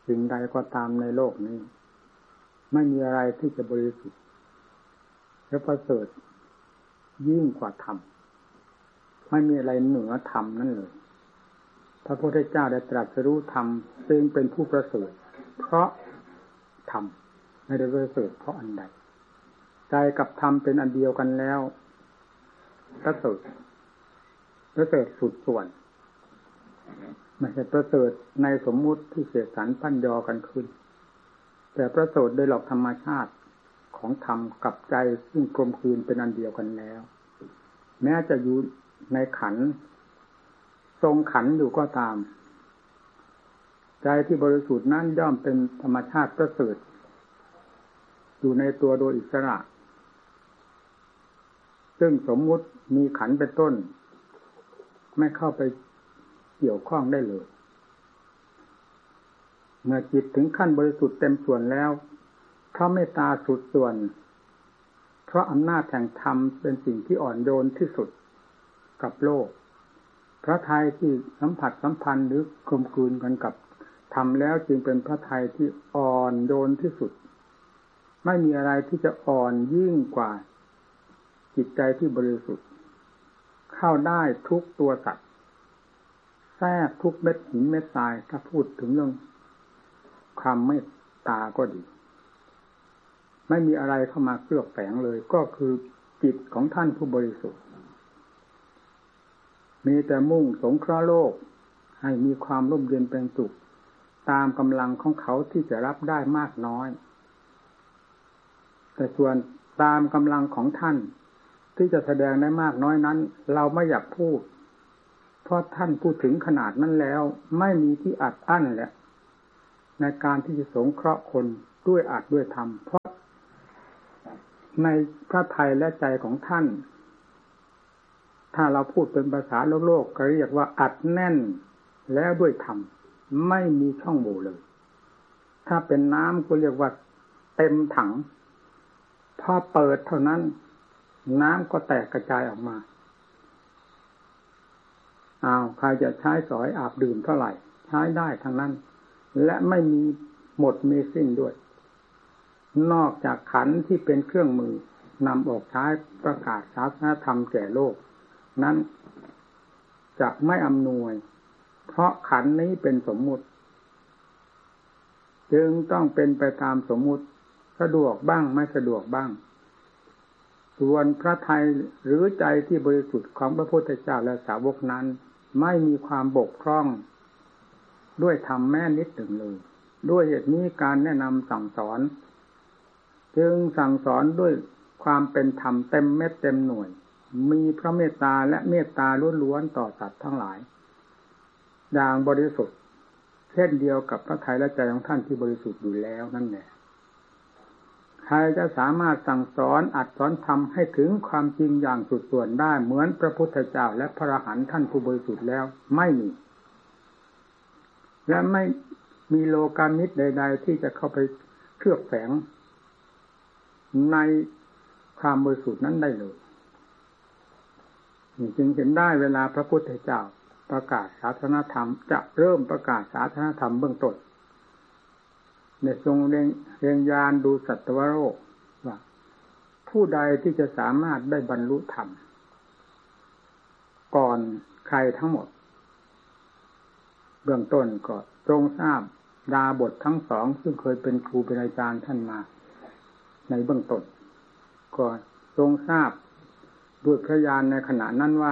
สิ่งใดก็ตามในโลกนี้ไม่มีอะไรที่จะบริสุทธิ์และประเสริฐยิ่งกว่าธรรมไม่มีอะไรเหนือธรรมนั่นเลยพระพุทธเจ้าได้ตรัสรู้ธรรมจึงเป็นผู้ประเสริฐเพราะธรรมไม่ได้ประเสริฐเพราะอันใดใจกับธรรมเป็นอันเดียวกันแล้วประเสริฐสุดส่วนไม่ใช่ประเสริฐในสมมุติที่เสกสรรปั้นยอกันขึ้นแต่ประเสริฐโดยหลักธรรมชาติของธรรมกับใจซึ่งกลมกลืนเป็นอันเดียวกันแล้วแม้จะอยู่ในขันธ์ทรงขันธ์อยู่ก็ตามใจที่บริสุทธิ์นั้นย่อมเป็นธรรมชาติประเสริฐอยู่ในตัวโดยอิสระซึ่งสมมุติมีขันธ์เป็นต้นไม่เข้าไปเกี่ยวข้องได้เลยเมื่อจิตถึงขั้นบริสุทธิ์เต็มส่วนแล้วเพราะเมตตาสุดส่วนเพราะอำนาจแห่งธรรมเป็นสิ่งที่อ่อนโยนที่สุดกับโลกพระทัยที่สัมผัสสัมพันธ์หรือกลมกลืนกันกับธรรมแล้วจึงเป็นพระทัยที่อ่อนโยนที่สุดไม่มีอะไรที่จะอ่อนยิ่งกว่าจิตใจที่บริสุทธิ์เข้าได้ทุกตัวสัตว์แทรกทุกเม็ดหินเม็ดทรายถ้าพูดถึงเรื่องความเมตตาก็ดีไม่มีอะไรเข้ามาเคลือบแฝงเลยก็คือจิตของท่านผู้บริสุทธิ์มีแต่มุ่งสงเคราะห์โลกให้มีความร่มเย็นเป็นสุขตามกำลังของเขาที่จะรับได้มากน้อยแต่ส่วนตามกำลังของท่านที่จะแสดงได้มากน้อยนั้นเราไม่อยากพูดเพราะท่านพูดถึงขนาดนั้นแล้วไม่มีที่อัดอั้นแหละในการที่จะสงเคราะห์คนด้วยอัดด้วยธรรมเพราะในพระทัยและใจของท่านถ้าเราพูดเป็นภาษาโลกก็เรียกว่าอัดแน่นแล้วด้วยธรรมไม่มีช่องโหว่เลยถ้าเป็นน้ำก็เรียกว่าเต็มถังพอเปิดเท่านั้นน้ำก็แตกกระจายออกมาใครจะใช้สอยอาบดื่มเท่าไหร่ใช้ได้ทั้งนั้นและไม่มีหมดมีสิ้นด้วยนอกจากขันธ์ที่เป็นเครื่องมือนำออกใช้ประกาศศาสนธรรมแก่โลกนั้นจะไม่อำนวยเพราะขันธ์นี้เป็นสมมุติจึงต้องเป็นไปตามสมมุติสะดวกบ้างไม่สะดวกบ้างส่วนพระทัยหรือใจที่บริสุทธิ์ของพระพุทธเจ้าและสาวกนั้นไม่มีความบกพร่องด้วยธรรมแม้นิดหนึ่งเลยด้วยเหตุนี้การแนะนำสั่งสอนจึงสั่งสอนด้วยความเป็นธรรมเต็มเม็ดเต็มหน่วยมีพระเมตตาและเมตตาล้วนๆต่อสัตว์ทั้งหลายอย่างบริสุทธิ์เช่นเดียวกับพระทัยและใจของท่านที่บริสุทธิ์อยู่แล้วนั่นแหละใครจะสามารถสั่งสอนอัดสอนธรรมให้ถึงความจริงอย่างสุดส่วนได้เหมือนพระพุทธเจ้าและพระอรหันต์ท่านผู้บริสุทธิ์แล้วไม่มีและไม่มีโลกามิตรใดๆที่จะเข้าไปเคลือบแฝงในความบริสุทธิ์นั้นได้เลยจึงเห็นได้เวลาพระพุทธเจ้าประกาศศาสนธรรมจะเริ่มประกาศศาสนธรรมเบื้องต้นในทรงเรียงยานดูสัตวโลกว่าผู้ใดที่จะสามารถได้บรรลุธรรมก่อนใครทั้งหมดเบื้องต้นก็ทรงทราบดาบททั้งสองซึ่งเคยเป็นครูเป็นอาจารย์ท่านมาในเบื้องต้นก็ทรงทราบด้วยพระญาณในขณะนั้นว่า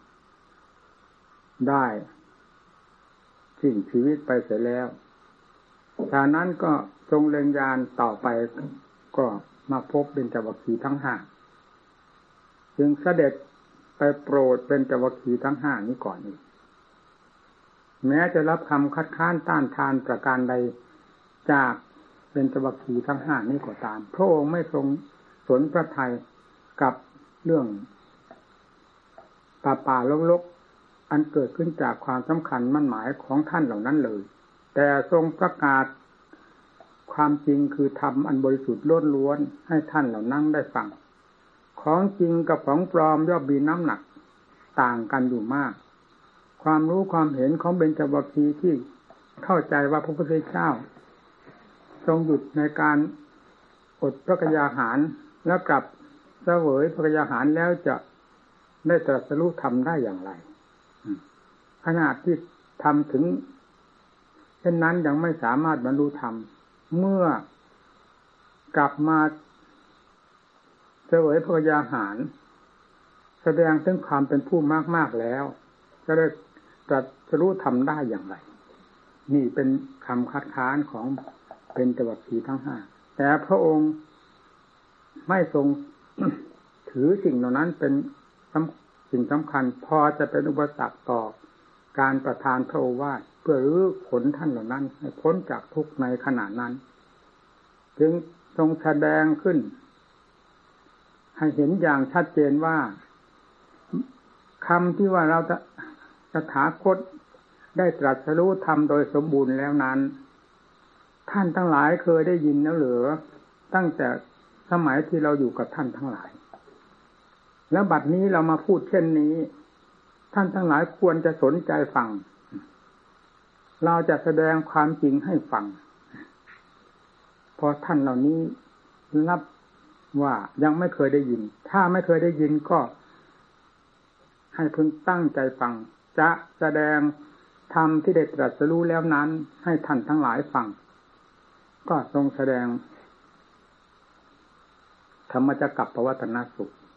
ได้สิ้นชีวิตไปเสียแล้วจากนั้นก็ทรงเล็งยานต่อไปก็มาพบเบญจวัคคีย์ทั้งห้าจึงเสด็จไปโปรดเบญจวัคคีย์ทั้งห้านี้ก่อนอีกแม้จะรับคำคัดค้านต้านทานประการใดจากเบญจวัคคีย์ทั้งห้านี้ก็ตามพระองค์ไม่ทรงสนพระทัยกับเรื่องป่าลกๆอันเกิดขึ้นจากความสำคัญมั่นหมายของท่านเหล่านั้นเลยแต่ทรงประกาศความจริงคือธรรมอันบริสุทธิ์ล้วนๆให้ท่านเหล่านั้นได้ฟังของจริงกับของปลอมย่อมมีน้ำหนักต่างกันอยู่มากความรู้ความเห็นของเบญจวัคคีย์ที่เข้าใจว่าพระพุทธเจ้าทรงหยุดในการอดพระกยาหารแล้วกลับเสวยพระกยาหารแล้วจะได้ตรัสรู้ธรรมได้อย่างไรขณะที่ทำถึงเช่นนั้นยังไม่สามารถบรรลุธรรมเมื่อกลับมาเสวยพระกยาหารแสดงถึงความเป็นผู้มากๆแล้วจะได้ตรัสรู้ธรรมได้อย่างไรนี่เป็นคำคัดค้านของเป็นจวัคคีย์ทั้งห้าแต่พระองค์ไม่ทรง ถือสิ่งเหล่านั้นเป็นสิ่งสำคัญพอจะเป็นอุปสรรคต่อการประทานพระโอวาทเพื่อรื้อขนท่านเหล่านั้นให้พ้นจากทุกข์ในขณะนั้นจึงทรงแสดงขึ้นให้เห็นอย่างชัดเจนว่าคำที่ว่าเราจะตถาคตได้ตรัสรู้ธรรมโดยสมบูรณ์แล้วนั้นท่านทั้งหลายเคยได้ยินแล้วหรือตั้งแต่สมัยที่เราอยู่กับท่านทั้งหลายแล้วบัดนี้เรามาพูดเช่นนี้ท่านทั้งหลายควรจะสนใจฟังเราจะแสดงความจริงให้ฟังพอท่านเหล่านี้รับว่ายังไม่เคยได้ยินถ้าไม่เคยได้ยินก็ให้พึงตั้งใจฟังจะแสดงธรรมที่ได้ตรัสรู้แล้วนั้นให้ท่านทั้งหลายฟังก็ทรงแสดงธรรมจักรปวัตตนสูตร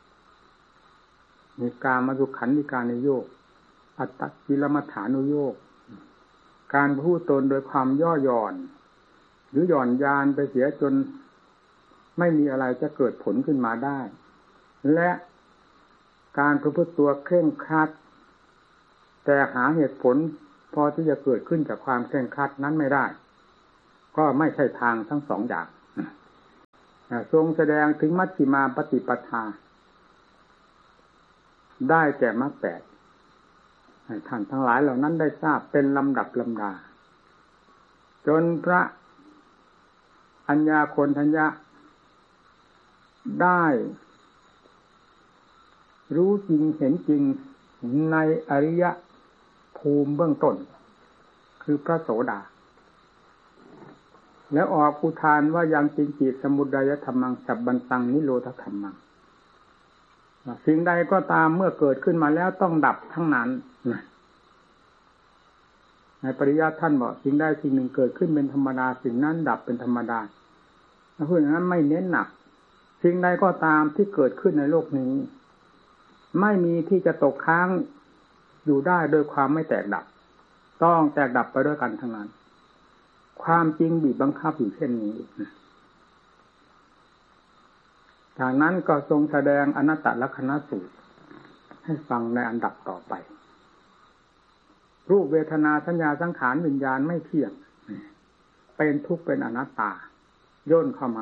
มีกามสุขันธิกานุโยคอัตตกิลมัฏฐานุโยคการพูดตนโดยความย่อหย่อนหรือหย่อนยานไปเสียจนไม่มีอะไรจะเกิดผลขึ้นมาได้และการประพฤติตัวเคร่งครัดแต่หาเหตุผลพอที่จะเกิดขึ้นจากความเคร่งครัดนั้นไม่ได้ก็ไม่ใช่ทางทั้งสองอย่างทรงแสดงถึงมัชฌิมาปฏิปทาได้แก่มรรคแปดให้ท่านทั้งหลายเหล่านั้นได้ทราบเป็นลำดับลำดาจนพระอัญญาโคนทัญญะได้รู้จริงเห็นจริงในอริยภูมิเบื้องต้นคือพระโสดาแล้วออกอุทานว่ายังจินจิสมุทัยธรรมังสัพบันตังนิโรธธรรมังสิ่งใดก็ตามเมื่อเกิดขึ้นมาแล้วต้องดับทั้งนั้นในปริยัติท่านบอกสิ่งใดสิ่งหนึ่งเกิดขึ้นเป็นธรรมดาสิ่งนั้นดับเป็นธรรมดาเพราะฉะนั้นไม่เน้นหนักสิ่งใดก็ตามที่เกิดขึ้นในโลกนี้ไม่มีที่จะตกค้างอยู่ได้โดยความไม่แตกดับต้องแตกดับไปด้วยกันทั้งนั้นความจริงบีบบังคับอยู่เช่นนี้จากนั้นก็ทรงแสดงอนัตตลักขณสูตรให้ฟังในอันดับต่อไปรูปเวทนาสัญญาสังขารวิญญาณไม่เที่ยงเป็นทุกข์เป็นอนัตตาย่นเข้ามา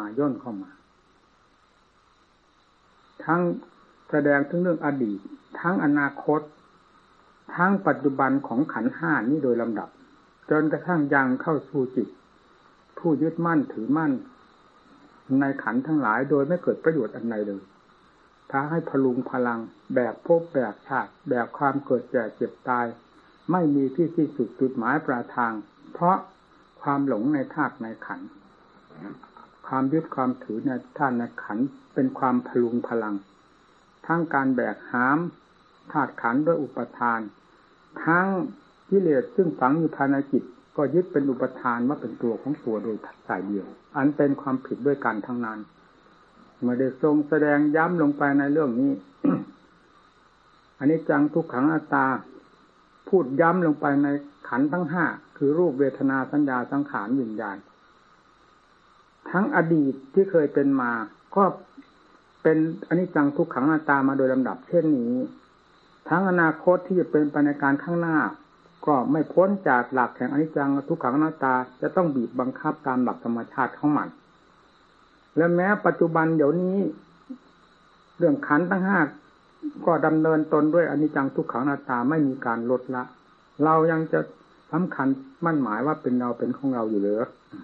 ทั้งแสดงถึงเรื่องอดีตทั้งอนาคตทั้งปัจจุบันของขันธ์ห้านี้โดยลำดับจนกระทั่งยังเข้าสู่จิตผู้ยึดมั่นถือมั่นในขันธ์ทั้งหลายโดยไม่เกิดประโยชน์อันใดเลยพาให้พลุงพลังแบบภพแบบชาติแบบความเกิดแก่เจ็บตายไม่มีที่สิ้นสุดจุดหมายปลายทางเพราะความหลงในธาตุในขันธ์ความยึดความถือในธาตุในขันธ์เป็นความพลุงพลังทั้งการแบกหามธาตุขันธ์ด้วยอุปทานทั้งกิเลสซึ่งฝังอยู่ภายในจิตก็ยึดเป็นอุปทานว่าเป็นตัวของตัวโดยสายเดียวอันเป็นความผิดด้วยกันทั้งนั้นเมื่อได้ทรงแสดงย้ำลงไปในเรื่องนี้ อนิจจังทุกขังอนัตตาพูดย้ำลงไปในขันธ์ทั้งห้าคือรูปเวทนาสัญญาสังขารวิญญาณทั้งอดีตที่เคยเป็นมาก็เป็นอนิจจังทุกขังอนัตตามาโดยลำดับเช่นนี้ทั้งอนาคตที่จะเป็นไปในการข้างหน้าก็ไม่พ้นจากหลักแห่งอนิจจังทุกขังอนัตตาจะต้องบีบบังคับตามหลักธรรมชาติของมันและแม้ปัจจุบันเดี๋ยวนี้เรื่องขันธ์ทั้งห้าก็ดำเนินตนด้วยอนิจจังทุกขังอนัตตาไม่มีการลดละเรายังจะสำคัญมั่นหมายว่าเป็นเราเป็นของเราอยู่เหรอ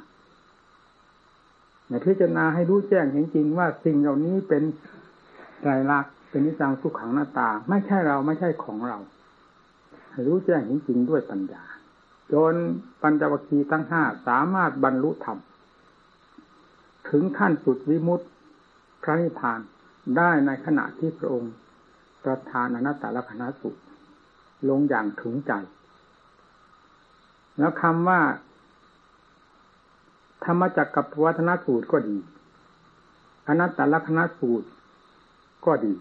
ในพิจารณาให้รู้แจ้งจริงๆว่าสิ่งเหล่านี้เป็นไตรลักษณ์เป็นอนิจจังทุกขังอนัตตาไม่ใช่เราไม่ใช่ของเราให้รู้แจ้งจริงๆด้วยปัญญาจนปัญจวัคคีย์ทั้งห้าสามารถบรรลุธรรมถึงขั้นสุดวิมุตติพระนิพพานได้ในขณะที่พระองค์ประทานอนัตตลกนัสูตรลงอย่างถึงใจแล้วคำว่าธรรมจักรกับวัฒนสูตรก็ดีอนัตตลกนัสูตรก็ดี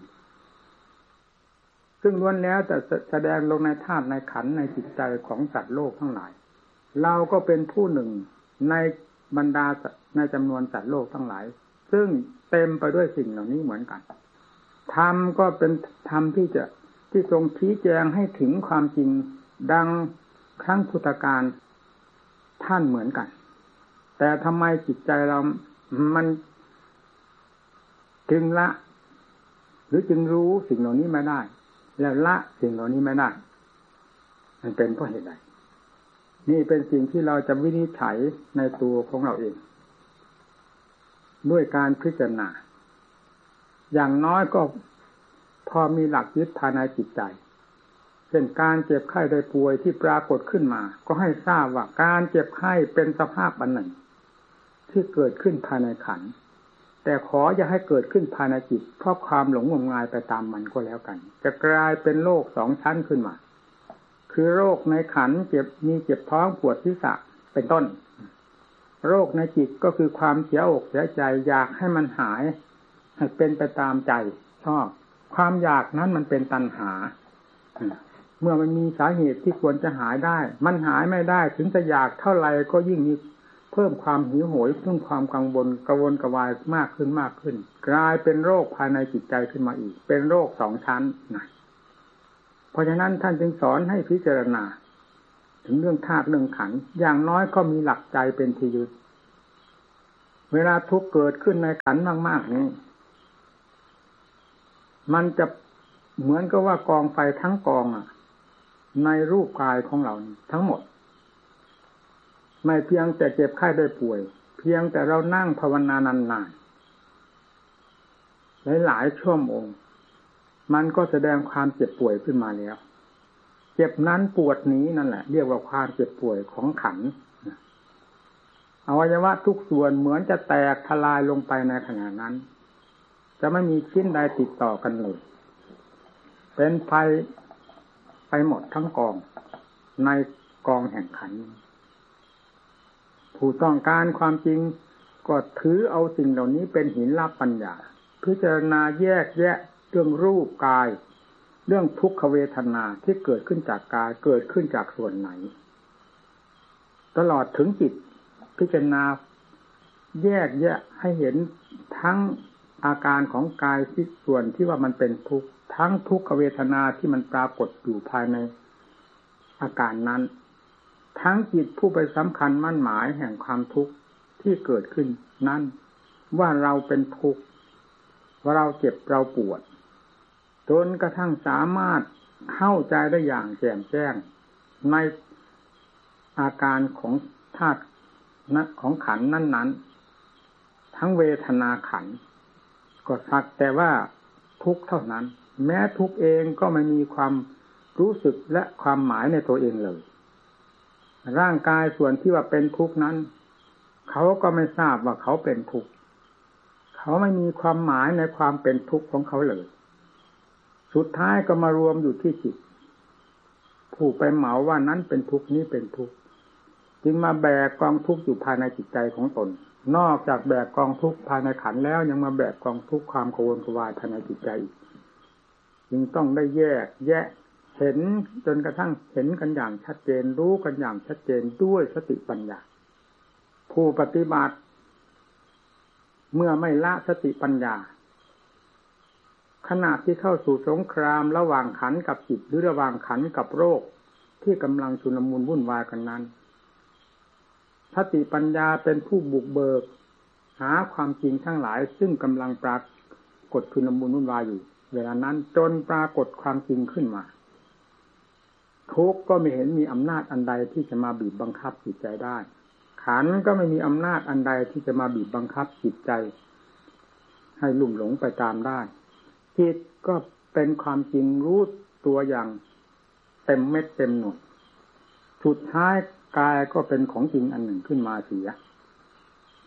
ซึ่งล้วนแล้วแต่แสดงลงในธาตุในขันธ์ในจิตใจของสัตว์โลกทั้งหลายเราก็เป็นผู้หนึ่งในบรรดาในจำนวนสัตว์โลกทั้งหลายซึ่งเต็มไปด้วยสิ่งเหล่านี้เหมือนกันธรรมก็เป็นธรรมที่ทรงชี้แจงให้ถึงความจริงดังครั้งพุทธกาลท่านเหมือนกันแต่ทำไมจิตใจเรามันจึงละหรือจึงรู้สิ่งเหล่านี้ไม่ได้แล้วละสิ่งเหล่านี้ไม่ได้มันเป็นเพราะเหตุใดนี่เป็นสิ่งที่เราจะวินิจฉัยในตัวของเราเองด้วยการพิจารณาอย่างน้อยก็พอมีหลักยึดภายในจิตใจเช่นการเจ็บไข้ได้ป่วยที่ปรากฏขึ้นมาก็ให้ทราบว่าการเจ็บไข้เป็นสภาพอันหนึ่งที่เกิดขึ้นภายในขันธ์แต่ขออย่าให้เกิดขึ้นภายในจิตเพราะความหลงงมงายไปตามมันก็แล้วกันจะกลายเป็นโรคสองชั้นขึ้นมาคือโรคในขันธ์เจ็บท้องปวดศีรษะเป็นต้นโรคในจิตก็คือความเสียอกเสียใจอยากให้มันหายให้เป็นไปตามใจชอบความอยากนั้นมันเป็นตัณหาเมื่อมันมีสาเหตุที่ควรจะหายได้มันหายไม่ได้ถึงจะอยากเท่าไหร่ก็ยิ่งมีเพิ่มความหิวโหยเพิ่มความกังวลกระวนกระวายมากขึ้นกลายเป็นโรคภายในจิตใจขึ้นมาอีกเป็นโรคสองชั้นนะเพราะฉะนั้นท่านจึงสอนให้พิจารณาถึงเรื่องธาตุเรื่องขันธ์อย่างน้อยก็มีหลักใจเป็นที่ยึดเวลาทุกข์เกิดขึ้นในขันธ์มากๆนี้มันจะเหมือนกับว่ากองไฟทั้งกองในรูปกายของเราทั้งหมดไม่เพียงแต่เจ็บไข้ได้ป่วยเพียงแต่เรานั่งภาวนานานๆหลายๆชั่วโมงมันก็แสดงความเจ็บป่วยขึ้นมาแล้วเจ็บนั้นปวดนี้นั่นแหละเรียกว่าความเจ็บป่วยของขันธ์อวัยวะทุกส่วนเหมือนจะแตกทลายลงไปในขณะนั้นจะไม่มีชิ้นใดติดต่อกันเลยเป็นไฟไปหมดทั้งกองในกองแห่งขันธ์ผู้ต้องการความจริงก็ถือเอาสิ่งเหล่านี้เป็นหินลับปัญญาพิจารณาแยกแยะเรื่องรูปกายเรื่องทุกขเวทนาที่เกิดขึ้นจากกายเกิดขึ้นจากส่วนไหนตลอดถึงจิตพิจารณาแยกแยะให้เห็นทั้งอาการของกายที่ส่วนที่ว่ามันเป็นทุกข์ทั้งทุกขเวทนาที่มันปรากฏอยู่ภายในอาการนั้นทั้งจิตผู้ไปสำคัญมั่นหมายแห่งความทุกข์ที่เกิดขึ้นนั้นว่าเราเป็นทุกข์ว่าเราเจ็บเราปวดจนกระทั่งสามารถเข้าใจได้อย่างแจ่มแจ้งในอาการของธาตุของขันธ์นั้นๆทั้งเวทนาขันธ์ก็สักแต่ว่าทุกข์เท่านั้นแม้ทุกข์เองก็ไม่มีความรู้สึกและความหมายในตัวเองเลยร่างกายส่วนที่ว่าเป็นทุกข์นั้นเขาก็ไม่ทราบว่าเขาเป็นทุกข์เขาไม่มีความหมายในความเป็นทุกข์ของเขาเลยสุดท้ายก็มารวมอยู่ที่จิตผู้ไปเหมาว่านั้นเป็นทุกข์นี้เป็นทุกข์จึงมาแบกกองทุกข์อยู่ภายในจิตใจของตนนอกจากแบกกองทุกข์ภายในขันธ์แล้วยังมาแบกกองทุกข์ความกังวลกระวายภายในจิตใจอีกจึงต้องได้แยกแยะเห็นจนกระทั่งเห็นกันอย่างชัดเจนรู้กันอย่างชัดเจนด้วยสติปัญญาผู้ปฏิบัติเมื่อไม่ละสติปัญญาขณะที่เข้าสู่สงครามระหว่างขันธ์กับจิตหรือระหว่างขันธ์กับโรคที่กำลังชุลมุนวุ่นวายกันนั้นสติปัญญาเป็นผู้บุกเบิกหาความจริงทั้งหลายซึ่งกำลังปรากฏชุลมุนวุ่นวายอยู่เวลานั้นจนปรากฏความจริงขึ้นมาทุกข์ก็ไม่เห็นมีอำนาจอันใดที่จะมาบีบบังคับจิตใจได้ขันธ์ก็ไม่มีอำนาจอันใดที่จะมาบีบบังคับจิตใจให้ลุ่มหลงไปตามได้จิตก็เป็นความจริงรู้ตัวอย่างเต็มเม็ดเต็มหน่วยสุดท้ายกายก็เป็นของจริงอันหนึ่งขึ้นมาเสีย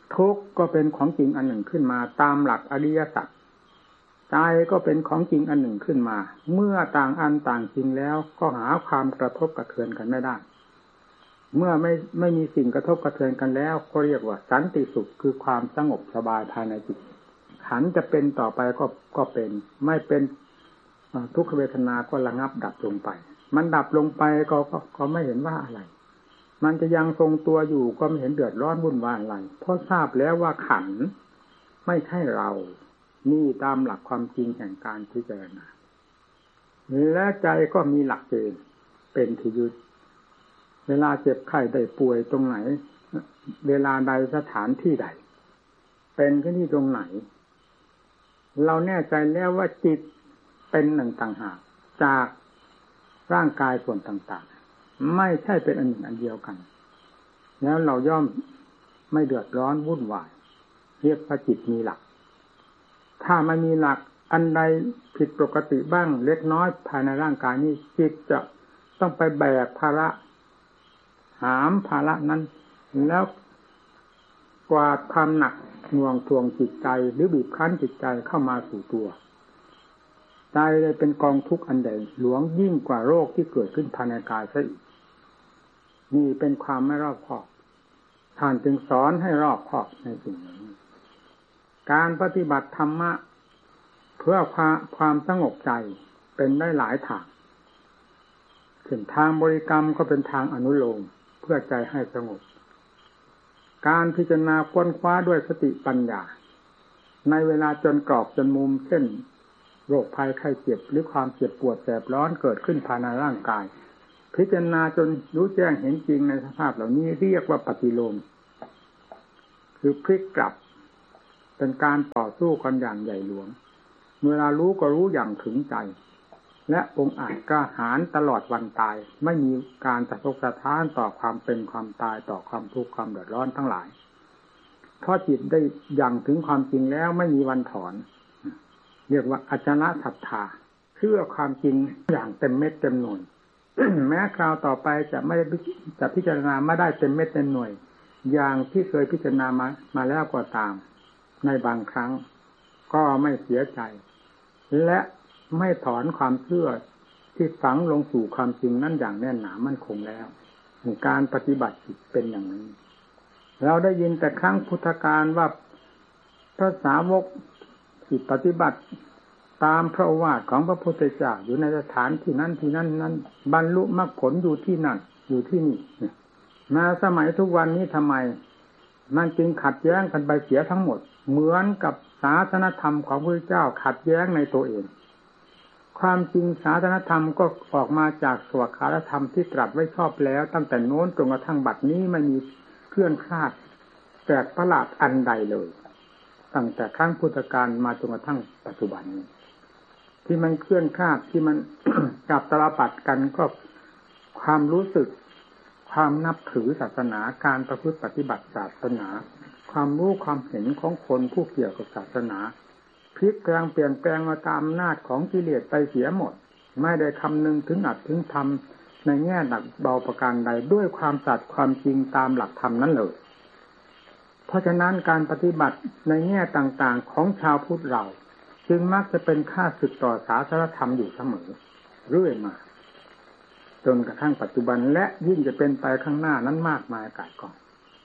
ทุกข์ก็เป็นของจริงอันหนึ่งขึ้นมาตามหลักอริยสัจใจก็เป็นของจริงอันหนึ่งขึ้นมาเมื่อต่างอันต่างจริงแล้วก็หาความกระทบกระเทือนกันไม่ได้เมื่อไม่มีสิ่งกระทบกระเทือนกันแล้วก็เรียกว่าสันติสุขคือความสงบสบายภายในจิตขันจะเป็นต่อไปก็เป็นไม่เป็นทุกขเวทนาก็ระงับดับลงไปมันดับลงไปก็ไม่เห็นว่าอะไรมันจะยังทรงตัวอยู่ก็ไม่เห็นเดือดร้อนวุ่นวายอะไรเพราะทราบแล้วว่าขันไม่ใช่เรานี่ตามหลักความจริงแห่งการพิจารณาและใจก็มีหลักเกณฑ์เป็นที่ยึดเวลาเจ็บไข้ได้ป่วยตรงไหนเวลาใดสถานที่ใดเป็นที่ตรงไหนเราแน่ใจแล้วว่าจิตเป็นหนึ่งต่างหากจากร่างกายส่วนต่างๆไม่ใช่เป็นอันหนึ่งอันเดียวกันแล้วเราย่อมไม่เดือดร้อนวุ่นวายเรียกว่าจิตมีหลักถ้าไม่มีหลักอันใดผิดปกติบ้างเล็กน้อยภายในร่างกายนี้จิตจะต้องไปแบกภาระหามภาระนั้นแล้วกวาดความหนักหน่วงทวงจิตใจหรือบีบคั้นจิตใจเข้ามาสู่ตัวใจเลยเป็นกองทุกข์อันใดหลวงยิ่งกว่าโรคที่เกิดขึ้นภายในกายซะอีกนี่เป็นความไม่รอบคอบท่านจึงสอนให้รอบคอบในสิ่งนี้การปฏิบัติธรรมะเพื่อความสงบใจเป็นได้หลายทางถึงทางบริกรรมก็เป็นทางอนุโลมเพื่อใจให้สงบการพิจารณาค้นคว้าด้วยสติปัญญาในเวลาจนกรอบจนมุมเช่นโรคภัยไข้เจ็บหรือความเจ็บปวดแสบร้อนเกิดขึ้นภายในร่างกายพิจารณาจนรู้แจ้งเห็นจริงในสภาพเหล่านี้เรียกว่าปฏิโลมคือพลิกกลับเป็นการต่อสู้กันอย่างใหญ่หลวงเวลารู้ก็รู้อย่างถึงใจและองค์อาจกล้าหาญตลอดวันตายไม่มีการสะทกสะท้านต่อความเป็นความตายต่อความทุกข์ความเดือดร้อนทั้งหลายเพราะจิตได้ยังถึงความจริงแล้วไม่มีวันถอนเรียกว่าอจนะศรัทธาเชื่อความจริงอย่างเต็มเม็ดเต็มหน่วย แม้คราวต่อไปจะพิจารณาไม่ได้เต็มเม็ดเต็มหน่วยอย่างที่เคยพิจารณามาแล้วก็ตามในบางครั้งก็ไม่เสียใจและไม่ถอนความเชื่อที่ฝังลงสู่ความจริงนั้นอย่างแน่นหนามั่นคงแล้วการปฏิบัติจิตเป็นอย่างนี้เราได้ยินแต่ครั้งพุทธกาลว่าพระสาวกที่ปฏิบัติตามพระโอวาทของพระพุทธเจ้าอยู่ในสถานที่นั้นที่นั้นนั้นบรรลุมรรคผลอยู่ที่นั่นอยู่ที่นี่มาสมัยทุกวันนี้ทำไมมันจึงขัดแย้งกันไปเสียทั้งหมดเหมือนกับศาสนธรรมของพระพุทธเจ้าขัดแย้งในตัวเองความจริงศาสนธรรมก็ออกมาจากสวากขาธรรมที่ตรัสไว้ชอบแล้วตั้งแต่โน้นจนกระทั่งบัดนี้ไม่มีเคลื่อนคลาดแปลกประหลาดอันใดเลยตั้งแต่ครั้งพุทธกาลมาจนกระทั่งปัจจุบันนี้ที่มันเคลื่อนคลาดที่มัน กับตลปัดกันก็ความรู้สึกความนับถือศาสนาการประพฤติปฏิบัติศาสนาความรู้ความเห็นของคนผู้เกี่ยวกับศาสนาพลิกแปลงเปลี่ยนแปลงมาตามอำนาจของกิเลสไปเสียหมดไม่ได้คำนึงถึงอัดถึงธรรมในแง่หนักเบาประการใดด้วยความสัตย์ความจริงตามหลักธรรมนั้นเลยเพราะฉะนั้นการปฏิบัติในแง่ต่างๆของชาวพุทธเราจึงมักจะเป็นข้าศึกต่อศาสนธรรมอยู่เสมอเรื่อยมาจนกระทั่งปัจจุบันและยิ่งจะเป็นไปข้างหน้านั้นมากมายกายกอง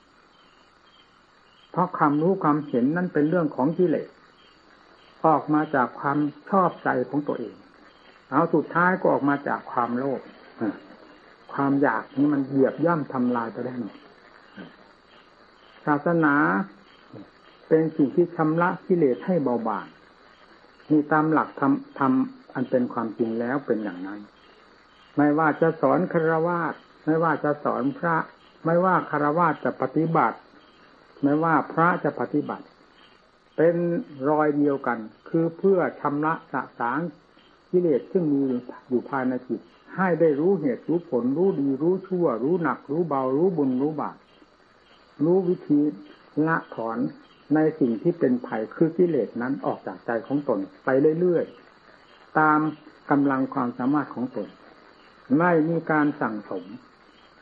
เพราะความรู้ความเห็นนั้นเป็นเรื่องของกิเลสออกมาจากความชอบใจของตัวเองเอาสุดท้ายก็ออกมาจากความโลภความอยากนี้มันเหยียบย่ำทำลายไปได้หมดศาสนาเป็นสิ่งที่ชำระกิเลสให้เบาบางมีตามหลักธรรมอันเป็นความจริงแล้วเป็นอย่างนั้นไม่ว่าจะสอนฆราวาสไม่ว่าจะสอนพระไม่ว่าฆราวาสจะปฏิบัติไม่ว่าพระจะปฏิบัติเป็นรอยเดียวกันคือเพื่อชำระสะสางกิเลสซึ่งมีอยู่ภายในจิตให้ได้รู้เหตุรู้ผลรู้ดีรู้ชั่วรู้หนักรู้เบารู้บุญรู้บาปรู้วิธีละถอนในสิ่งที่เป็นภัยคือกิเลสนั้นออกจากใจของตนไปเรื่อยๆตามกำลังความสามารถของตนไม่มีการสั่งสม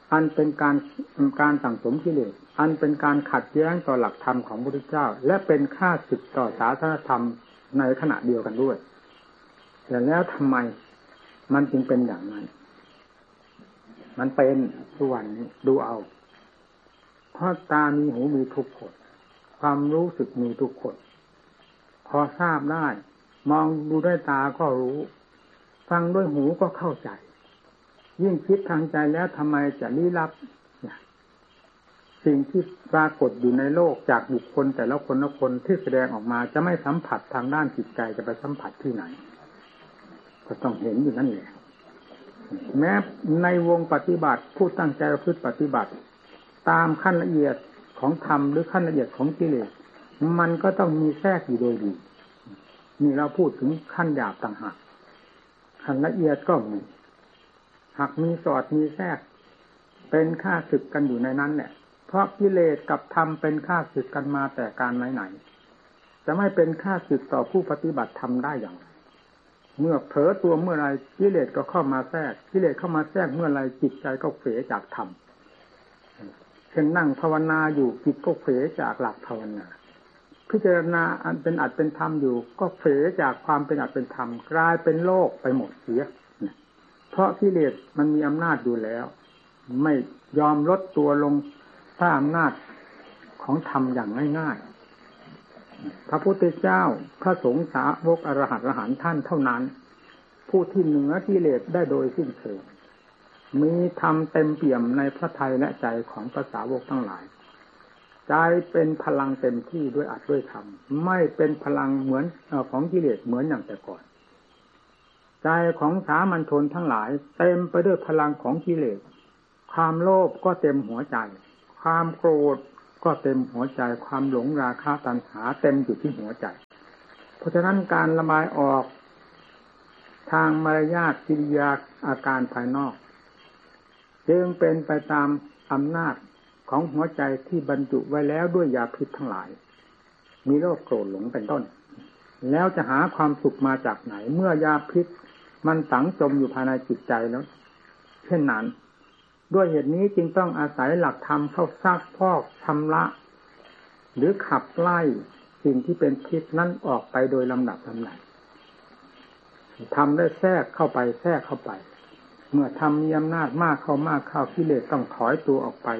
อันเป็นการสั่งสมกิเลสอันเป็นการขัดแย้งต่อหลักธรรมของพระพุทธเจ้าและเป็นข้าศึกต่อศาสนธรรมในขณะเดียวกันด้วยแต่แล้วทำไมมันจึงเป็นอย่างนั้นมันเป็นทุกวันนี้ดูเอาเพราะตามีหูมีทุกคนความรู้สึกมีทุกคนพอทราบได้มองดูด้วยตาก็รู้ฟังด้วยหูก็เข้าใจยิ่งคิดทางใจแล้วทำไมจะลี้ลับสิ่งที่ปรากฏอยู่ในโลกจากบุคคลแต่ละคนละคนที่แสดงออกมาจะไม่สัมผัสทางด้านจิตใจจะไปสัมผัสที่ไหนก็ต้องเห็นอยู่นั่นแหละแม้ในวงปฏิบัติผู้ตั้งใจประพฤติปฏิบัติตามขั้นละเอียดของธรรมหรือขั้นละเอียดของกิเลสมันก็ต้องมีแทรกอยู่โดยดีนี่เราพูดถึงขั้นหยาบต่างหากขั้นละเอียดก็มีหากมีสอดมีแทรกเป็นข้าศึกกันอยู่ในนั้นแหละเพราะกิเลสกับธรรมเป็นข้าศึกกันมาแต่การไหนๆจะไม่เป็นข้าศึกต่อผู้ปฏิบัติธรรมได้อย่างไรเมื่อเผลอตัวเมื่อไรกิเลสก็เข้ามาแทรกกิเลสเข้ามาแทรกเมื่อไรจิตใจก็เผลอจากธรรมเช่นนั่งภาวนาอยู่จิตก็เผลอจากหลักภาวนาพิจารณาอันเป็นอัตเป็นธรรมอยู่ก็เผลอจากความเป็นอัตเป็นธรรมกลายเป็นโลกไปหมดเสียเพราะกิเลสมันมีอำนาจอยู่แล้วไม่ยอมลดตัวลงถ้าอำนาจของธรรมอย่างง่ายๆพระพุทธเจ้าพระสงฆ์สาวกอรหันต์ท่านเท่านั้นผู้ที่เหนือกิเลสได้โดยสิ้นเชิงมีธรรมเต็มเปี่ยมในพระทัยและใจของพระสาวกทั้งหลายใจเป็นพลังเต็มที่ด้วยอัตด้วยธรรมไม่เป็นพลังเหมือนของกิเลสเหมือนอย่างแต่ก่อนใจของสามัญชนทั้งหลายเต็มไปด้วยพลังของกิเลสความโลภก็เต็มหัวใจความโกรธก็เต็มหัวใจความหลงราคะตัณหาเต็มอยู่ที่หัวใจเพราะฉะนั้นการระบายออกทางมารยาทกิริยาอาการภายนอกจึงเป็นไปตามอำนาจของหัวใจที่บรรจุไว้แล้วด้วยยาพิษทั้งหลายมีโรคโกรธหลงเป็นต้นแล้วจะหาความสุขมาจากไหนเมื่อยาพิษมันฝังจมอยู่ภายในจิตใจแล้วเช่นนั้นด้วยเหตุนี้จึงต้องอาศัยหลักธรรมเข้าซักพอกชำระหรือขับไล่สิ่งที่เป็นพิษนั้นออกไปโดยลำดับลำดับทำได้แทรกเข้าไปเมื่อทำมีอำนาจมากเข้ากิเลสต้องถอยตัวออกไป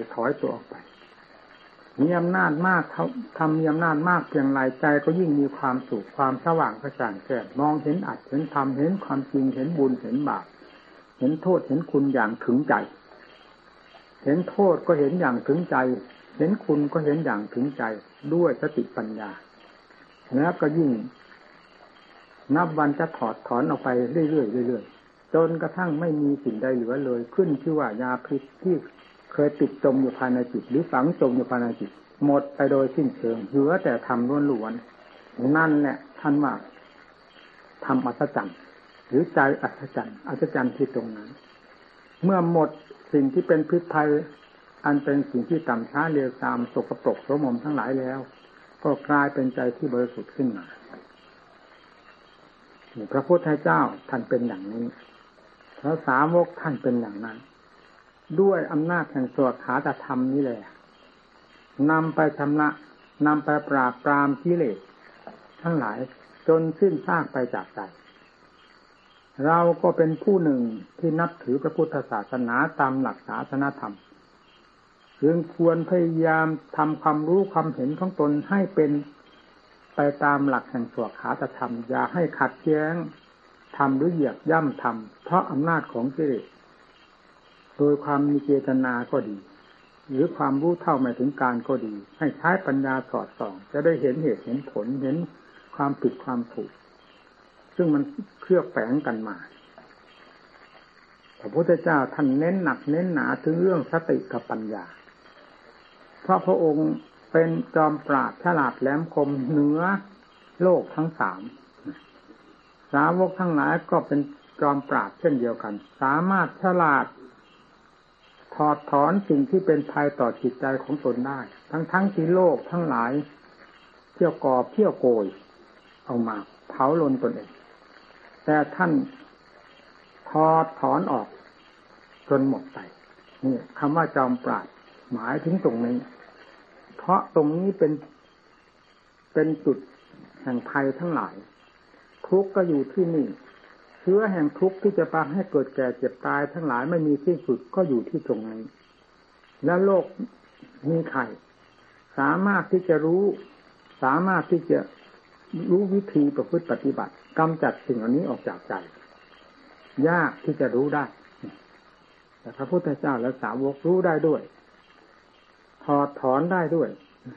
มีอำนาจมากเขาทำมีอำนาจมากเพียงไรใจก็ยิ่งมีความสุขความสว่างกระจ่างแจ้งมองเห็นอัตเห็นธรรมเห็นความจริงเห็นบุญเห็นบาปเห็นโทษเห็นคุณอย่างถึงใจเห็นโทษก็เห็นอย่างถึงใจเห็นคุณก็เห็นอย่างถึงใจด้วยสติปัญญาแล้วก็ยิ่งนับวันจะถอดถอนออกไปเรื่อยๆจนกระทั่งไม่มีสิ่งใดเหลือเลยขึ้นชื่อว่ายาพิษที่เคยติดจมอยู่ภายในจิตหรือฝังจมอยู่ภายในจิตหมดไปโดยสิ้นเชิงเหลือแต่ธรรมล้วนๆนั่นแหละท่านว่าธรรมอัศจรรย์หรือใจอัศจรรย์ที่ตรงนั้นเมื่อหมดสิ่งที่เป็นพิษภัยอันเป็นสิ่งที่ต่ำช้าเลวทรามสกปรกโสมมทั้งหลายแล้วก็กลายเป็นใจที่บริสุทธิ์ขึ้นมาพระพุทธเจ้าท่านเป็นอย่างนี้พระสาวกท่านเป็นอย่างนั้นด้วยอำนาจแห่งสวดขาตธรรมนี้แหละนำไปชำระนำไปปราบปรามกิเลสทั้งหลายจนสิ้นซากไปจากใจเราก็เป็นผู้หนึ่งที่นับถือพระพุทธศาสนาตามหลักศาสนธรรมจึงควรพยายามทำความรู้ความเห็นของตนให้เป็นไปตามหลักแห่งสวดขาตธรรมอย่าให้ขัดแย้งธรรมหรือเหยียบย่ำธรรมเพราะอำนาจของกิเลสโดยความมีเจตนาก็ดีหรือความรู้เท่าไม่ถึงการก็ดีให้ใช้ปัญญาสอดส่องจะได้เห็นเหตุเห็นผลเห็นความผิดความถูกซึ่งมันเคลือบแฝงกันมาพระพุทธเจ้าท่านเน้นหนักเน้นหนาถึงเรื่องสติกับปัญญาเพราะพระองค์เป็นจอมปราชญ์ฉลาดแหลมคมเหนือโลกทั้งสามสาวกทั้งหลายก็เป็นจอมปราชญ์เช่นเดียวกันสามารถฉลาดถอดถอนสิ่งที่เป็นภัยต่อจิตใจของตนได้ทั้งที่โลกทั้งหลายเที่ยวกอบเที่ยวโกยเอามาเผาลนตนเองแต่ท่านถอดถอนออกจนหมดไปนี่คำว่าจอมปราดหมายถึงตรงนี้เพราะตรงนี้เป็นจุดแห่งภัยทั้งหลายทุกข์ก็อยู่ที่นี่เชื้อแห่งทุกข์ที่จะพาให้เกิดแก่เจ็บตายทั้งหลายไม่มีที่สุดก็อยู่ที่ตรงนี้และโลกมีใครสามารถที่จะรู้สามารถที่จะรู้วิธีประพฤติปฏิบัติกำจัดสิ่งเหล่านี้ออกจากใจยากที่จะรู้ได้แต่พระพุทธเจ้าและสาวกรู้ได้ด้วยถอดถอนได้ด้วย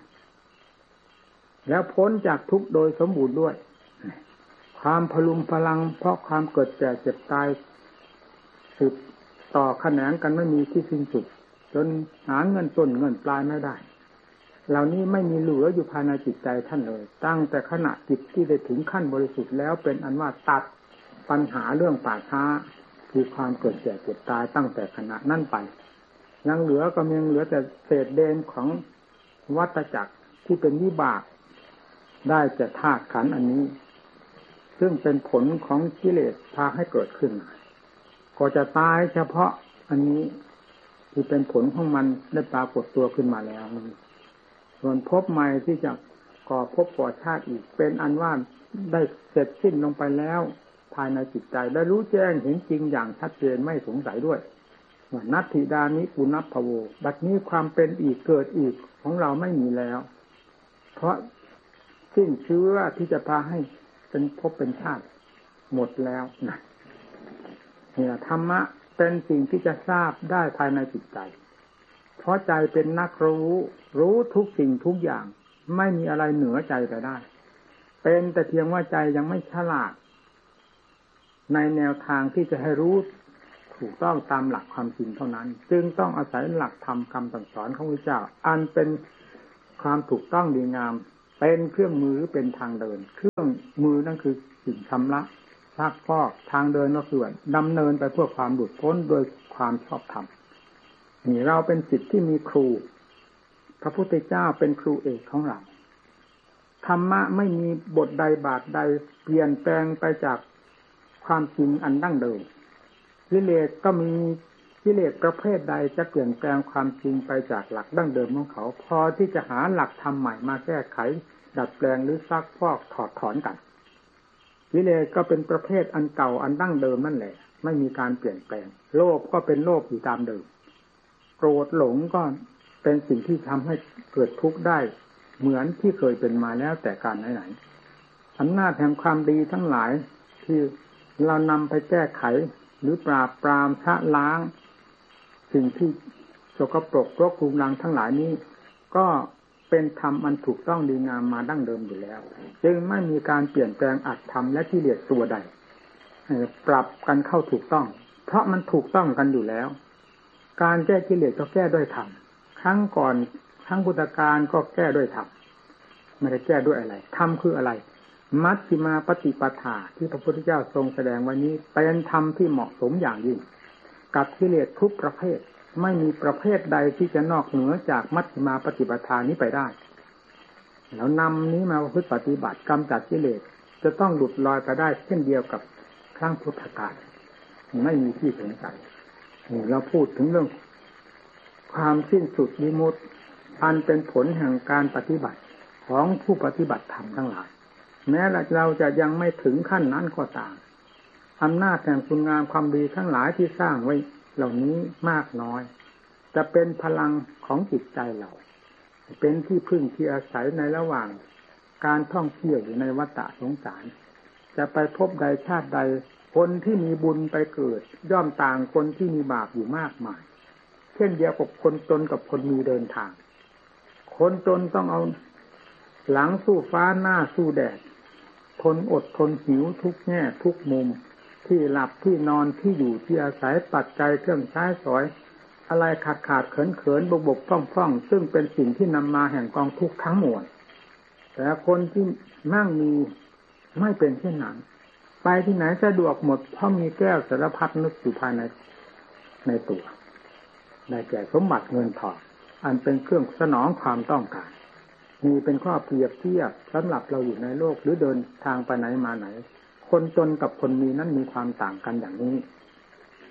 แล้วพ้นจากทุกข์โดยสมบูรณ์ด้วยความพลุงพลังเพราะความเกิดแก่เจ็บตายสืบต่อแขนงกันไม่มีที่สิ้นสุดจนหาเงินต้นเงินปลายไม่ได้เหล่านี้ไม่มีเหลืออยู่ภายในจิตใจท่านเลยตั้งแต่ขณะจิตที่ได้ถึงขั้นบริสุทธิ์แล้วเป็นอันว่าตัดปัญหาเรื่องป่าช้าคือความเกิดแก่เจ็บตายตั้งแต่ขณะนั้นไปยังเหลือก็ยังเหลือแต่เศษเดนของวัฏจักรที่เป็นวิบากได้แต่ธาตุขันธ์อันนี้ซึ่งเป็นผลของกิเลสพาให้เกิดขึ้นก็จะตายเฉพาะอันนี้ที่เป็นผลของมันได้ปรากฏตัวขึ้นมาแล้วส่วนภพใหม่ที่จะก่อภพก่อชาติอีกเป็นอันว่าได้เสร็จสิ้นลงไปแล้วภายในจิตใจได้รู้แจ้งเห็นจริงอย่างชัดเจนไม่สงสัยด้วยว่านัตถิดานิปุณัพพโวบัดนี้ความเป็นอีกเกิดอีกของเราไม่มีแล้วเพราะสิ้นเชื้อที่จะพาให้เป็นภพเป็นชาติหมดแล้วนะเนี่ยธรรมะเป็นสิ่งที่จะทราบได้ภายในจิตใจเพราะใจเป็นนักรู้ทุกสิ่งทุกอย่างไม่มีอะไรเหนือใจไปได้เป็นแต่เพียงว่าใจยังไม่ฉลาดในแนวทางที่จะให้รู้ถูกต้องตามหลักความจริงเท่านั้นจึงต้องอาศัยหลักธรรมคำสั่งสอนของพระเจ้าอันเป็นความถูกต้องดีงามเป็นเครื่องมือเป็นทางเดินเครื่องมือนั่นคือสิ่งชำระซักฟอกทางเดินก็คือดำเนินไปเพื่อความหลุดพ้นโดยความชอบธรรมนี่เราเป็นศิษย์ที่มีครูพระพุทธเจ้าเป็นครูเอกของเราธรรมะไม่มีบทใดบาทใดเปลี่ยนแปลงไปจากความจริงอันดั้งเดิมกิเลสก็มีกิเลสประเภทใดจะเปลี่ยนแปลงความจริงไปจากหลักดั้งเดิมของเขาพอที่จะหาหลักธรรมใหม่มาแก้ไขดัดแปลงหรือซักพอกถอดถอนกันกิเลสก็เป็นประเภทอันเก่าอันดั้งเดิมนั่นแหละไม่มีการเปลี่ยนแปลงโลภก็เป็นโลภอยู่ตามเดิมโกรธหลงก็เป็นสิ่งที่ทำให้เกิดทุกข์ได้เหมือนที่เคยเป็นมาแล้วแต่การไหนๆอำนาจแห่งความดีทั้งหลายที่เรานำไปแก้ไขหรือปราบปรามชะล้างสิ่งที่สกปรกรกรุงรังทั้งหลายนี้ก็เป็นธรรมอันถูกต้องดีงามมาดั้งเดิมอยู่แล้วจึงไม่มีการเปลี่ยนแปลงอัตธรรมและกิเลสตัวใดปรับกันเข้าถูกต้องเพราะมันถูกต้องกันอยู่แล้วการแก้กิเลสก็แก้ด้วยธรรมครั้งก่อนครั้งพุทธกาลก็แก้ด้วยธรรมไม่ได้แก้ด้วยอะไรธรรมคืออะไรมัชฌิมาปฏิปทาที่พระพุทธเจ้าทรงแสดงไว้นี้เป็นธรรมที่เหมาะสมอย่างยิ่งกับกิเลสทุกประเภทไม่มีประเภทใดที่จะนอกเหนือจากมัชฌิมาปฏิปทานี้ไปได้แล้วนำนี้มาประพฤติปฏิบัติกำจัดกิเลสจะต้องหลุดลอยไปได้เช่นเดียวกับครั้งพุทธกาลไม่มีที่สงสัยเราพูดถึงเรื่องความสิ้นสุดวิมุตติอันเป็นผลแห่งการปฏิบัติของผู้ปฏิบัติธรรมทั้งหลายแม้เราจะยังไม่ถึงขั้นนั้นก็ตามอำนาจแห่งคุณงามความดีทั้งหลายที่สร้างไว้เหล่านี้มากน้อยจะเป็นพลังของจิตใจเราเป็นที่พึ่งที่อาศัยในระหว่างการท่องเที่ยวอยู่ในวัฏสงสารจะไปพบใดชาติใดคนที่มีบุญไปเกิดย่อมต่างคนที่มีบาปอยู่มากมายเช่นเดียวกับคนจนกับคนมีเดินทางคนจนต้องเอาหลังสู้ฟ้าหน้าสู้แดดทนอดทนหิวทุกแง่ทุกมุมที่หลับที่นอนที่อยู่ที่อาศัยปัจจัยเครื่องใช้สอยอะไรขาดเขินบกพร่องซึ่งเป็นสิ่งที่นำมาแห่งกองทุกข์ทั้งมวลแต่คนที่นั่งมีไม่เป็นเช่นนั้นไปที่ไหนสะดวกหมดเพราะมีแก้วสารพัดนึกอยู่ภายในตัวได้แก่สมบัติเงินทองอันเป็นเครื่องสนองความต้องการมีเป็นข้อเปรียบเทียบสำหรับเราอยู่ในโลกหรือเดินทางไปไหนมาไหนคนจนกับคนมีนั้นมีความต่างกันอย่างนี้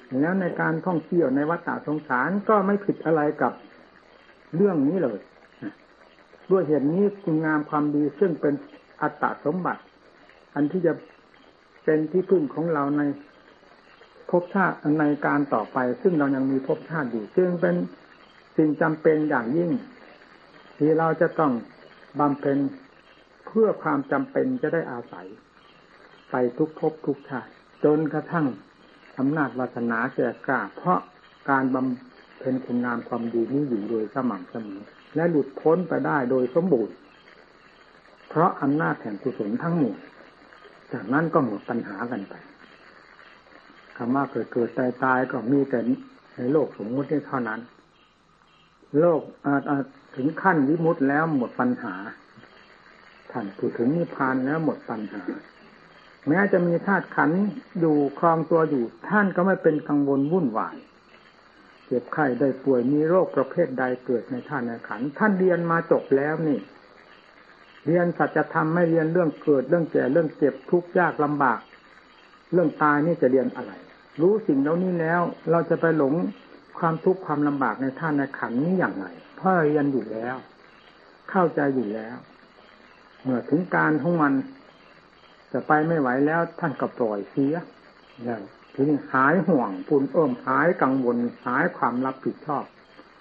แล้วในการท่องเที่ยวในวัฏสงสารก็ไม่ผิดอะไรกับเรื่องนี้เลยด้วยเหตุนี้คุณงามความดีซึ่งเป็นอัตตสมบัติอันที่จะเป็นที่พึ่งของเราในภพชาติในการต่อไปซึ่งเรายังมีภพชาติอยู่จึงเป็นสิ่งจำเป็นอย่างยิ่งที่เราจะต้องบำเพ็ญเพื่อความจำเป็นจะได้อาศัยไปทุกภพทุกชาติจนกระทั่งอำนาจวาสนาแก่กล้าเพราะการบำเพ็ญคุณงามความดีนี้อยู่โดยสม่ำเสมอและหลุดพ้นไปได้โดยสมบูรณ์เพราะอำนาจแห่งกุศลทั้งหมดจากนั้นก็หมดปัญหากันไปคำว่าเกิดตายก็มีแต่ในโลกสมมุติเท่านั้นโลกถึงขั้นวิมุตติแล้วหมดปัญหาท่านพูดถึงนิพพานแล้วหมดปัญหาแม้จะมีธาตุขันธ์อยู่ครองตัวอยู่ท่านก็ไม่เป็นกังวลวุ่นวายเจ็บไข้ได้ป่วยมีโรคประเภทใดเกิดในธาตุในขันธ์ท่านเรียนมาจบแล้วนี่เรียนสัจธรรมไม่เรียนเรื่องเกิดเรื่องแก่เรื่องเจ็บทุกข์ยากลำบากเรื่องตายนี่จะเรียนอะไรรู้สิ่งเหล่านี้แล้วเราจะไปหลงความทุกข์ความลำบากในธาตุในขันธ์นี้อย่างไรเพราะเรียนอยู่แล้วเข้าใจอยู่แล้วเมื่อถึงการของมันจะไปไม่ไหวแล้วท่านก็ปล่อยเสียอย่างทีนี้หายห่วงปุ่นหายกังวลหายความรับผิดชอบ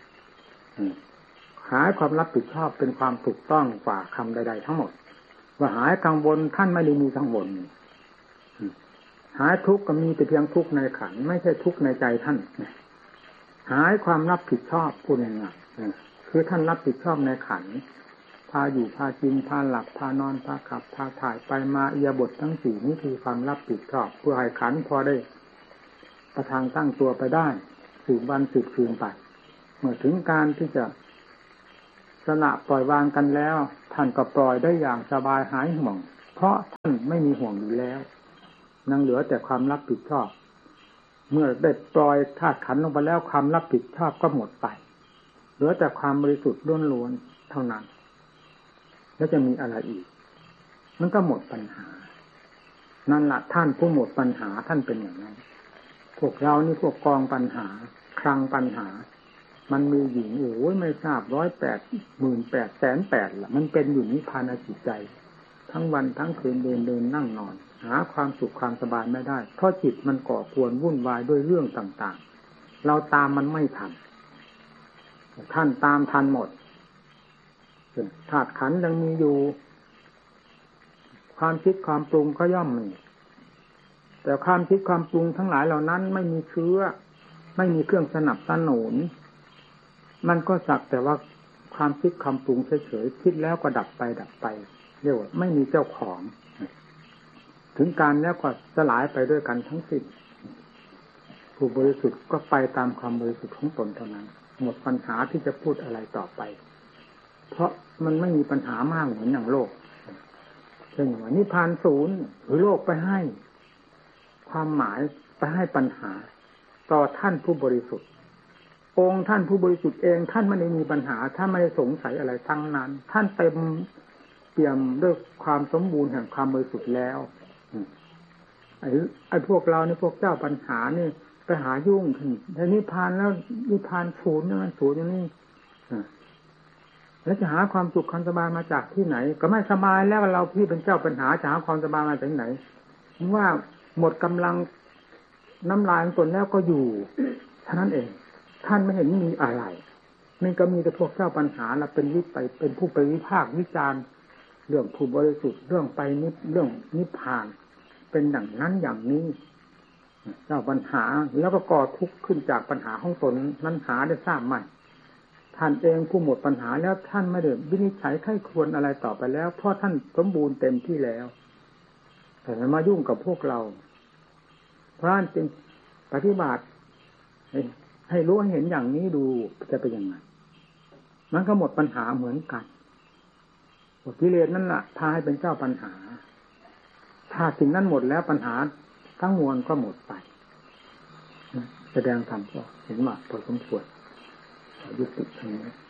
หายความรับผิดชอบเป็นความถูกต้องกว่าคำใดๆทั้งหมดว่าหายกังวลท่านไม่ได้มีกังวลหายทุกข์ก็มีแต่เพียงทุกข์ในขันไม่ใช่ทุกข์ในใจท่านหายความรับผิดชอบพูดง่ายๆคือท่านรับผิดชอบในขันพาอยู่พากินพาหลับพานอนพาขับพาถ่ายไปมาอิริยาบถทั้งสี่นี้คือความรับผิดชอบเพื่อให้ขันพอได้ประทังตั้งตัวไปได้สืบวันสืบคืนไปเมื่อถึงการที่จะสละปล่อยวางกันแล้วท่านก็ปล่อยได้อย่างสบายหายห่วงเพราะท่านไม่มีห่วงอยู่แล้วยังเหลือแต่ความรับผิดชอบเมื่อได้ปล่อยธาตุขันธ์ลงไปแล้วความรับผิดชอบก็หมดไปเหลือแต่ความบริสุทธิ์ล้วนๆเท่านั้นแล้วจะมีอะไรอีกมันก็หมดปัญหานั่นแหละท่านผู้หมดปัญหาท่านเป็นอย่างนั้นพวกเรานี่พวกกองปัญหาคลังปัญหามันมีหญิงไม่ทราบ108,800,000 ละมันเป็นอยู่นิพพานจิตใจทั้งวันทั้งคืนเดินนั่งนอนหาความสุขความสบายไม่ได้เพราะจิตมันก่อกวนวุ่นวายด้วยเรื่องต่างๆเราตามมันไม่ทันท่านตามทันหมดธาตุขันธ์ยังมีอยู่ความคิดความปรุงก็ย่อมมีแต่ความคิดความปรุงทั้งหลายเหล่านั้นไม่มีเชื้อไม่มีเครื่องสนับสนุนมันก็สักแต่ว่าความคิดความปรุงเฉยๆคิดแล้วก็ดับไปเรียกว่าไม่มีเจ้าของถึงการแล้วก็สลายไปด้วยกันทั้งสิ้นผู้บริสุทธิ์ก็ไปตามความบริสุทธิ์ของตนเท่านั้นหมดปัญหาที่จะพูดอะไรต่อไปเพราะมันไม่มีปัญหามากเหมือนอย่างโลกเช่นว่านิพพานศูนย์หรือโลกไปให้ความหมายไปให้ปัญหาต่อท่านผู้บริสุทธิ์องค์ท่านผู้บริสุทธิ์เองท่านไม่ได้มีปัญหาท่านไม่ได้สงสัยอะไรทั้งนั้นท่านเต็มเปี่ยมด้วยความสมบูรณ์แห่งความบริสุทธิ์แล้วไอ้พวกเราในพวกเจ้าปัญหานี่ไปหายุ่งขึ้นแต่นิพพานแล้วนิพพานศูนย์นั่นศูนย์อย่างนี้แล้วจะหาความสุขความสบายมาจากที่ไหนก็ไม่สบายแล้วเราพี่เป็นเจ้าปัญหาจะหาความสบายมาจากไหนว่าหมดกำลังน้ำลายของตนแล้วก็อยู่เท่านั้นเองท่านไม่เห็นมีอะไรมันก็มีแต่พวกเจ้าปัญหาเราเป็นผู้ไปวิพากษ์วิจารณ์เรื่องผู้บริสุทธิ์เรื่องไปเรื่องนิพพานเป็นอย่างนั้นอย่างนี้เจ้าปัญหาแล้วก็ก่อทุกข์ขึ้นจากปัญหาของตนนั้นหาได้ทราบไหมท่านเองผู้หมดปัญหาแล้วท่านไม่ได้วินิจฉัยไข้ควรอะไรต่อไปแล้วเพราะท่านสมบูรณ์เต็มที่แล้วแต่มายุ่งกับพวกเราเพราะฉะนั้นจึงปฏิบัติให้รู้ให้เห็นอย่างนี้ดูจะเป็นยังไงมันก็หมดปัญหาเหมือนกันกิเลสนั่นแหละพาให้เป็นเจ้าปัญหาถ้าสิ่งนั้นหมดแล้วปัญหาทั้งมวลก็หมดไปแสดงธรรมก็เห็นว่าพอสมควรยุติตรงนี้